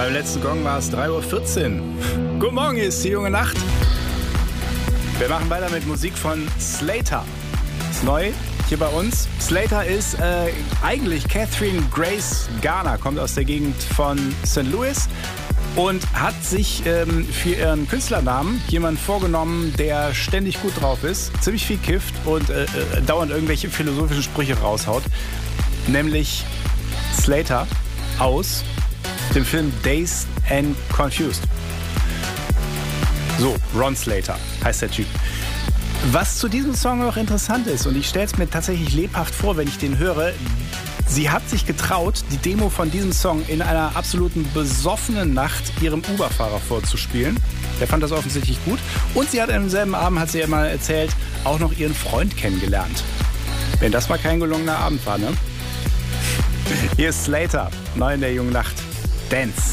Beim letzten Gong war es 3:14 Uhr. Guten Morgen, hier ist die junge Nacht. Wir machen weiter mit Musik von Slater. Ist neu hier bei uns. Slater ist eigentlich Catherine Grace Garner, kommt aus der Gegend von St. Louis und hat sich für ihren Künstlernamen jemanden vorgenommen, der ständig gut drauf ist, ziemlich viel kifft und dauernd irgendwelche philosophischen Sprüche raushaut. Nämlich Slater aus dem Film Dazed and Confused. So, Ron Slater heißt der Typ. Was zu diesem Song noch interessant ist, und ich stelle es mir tatsächlich lebhaft vor, wenn ich den höre, sie hat sich getraut, die Demo von diesem Song in einer absoluten besoffenen Nacht ihrem Uber-Fahrer vorzuspielen. Der fand das offensichtlich gut. Und sie hat am selben Abend, hat sie ja mal erzählt, auch noch ihren Freund kennengelernt. Wenn das mal kein gelungener Abend war, ne? Hier ist Slater, neu in der jungen Nacht. Dance.